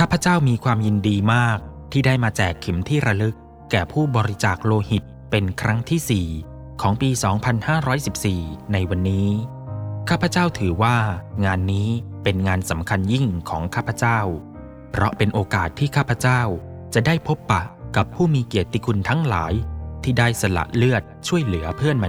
พเจ้ามีความยินดีมากที่ได้มาแจกเข็มที่ระลึกแก่ผู้บริจาคโลหิตเป็นครั้งที่ 4 ของปี 2514 ในวันนี้ข้าพเจ้าถือว่างานนี้เป็นงานสำคัญยิ่งของข้าพเจ้าเพราะเป็นโอกาสที่ข้าพเจ้าจะได้พบปะกับผู้มีเกียรติคุณทั้งหลายที่ได้สละเลือดช่วยเหลือเพื่อนม